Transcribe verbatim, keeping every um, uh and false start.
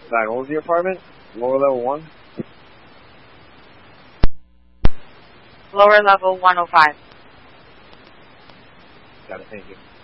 Nine, what was the apartment? Lower level one? Lower level one oh five. Got it, thank you.